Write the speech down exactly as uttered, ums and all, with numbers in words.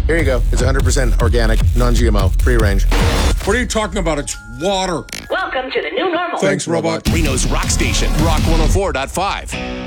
Here you go. It's one hundred percent organic, non-G M O, free range. What are you talking about? It's water. Welcome to the new normal. Thanks, robot. Reno's Rock Station, Rock one oh four point five.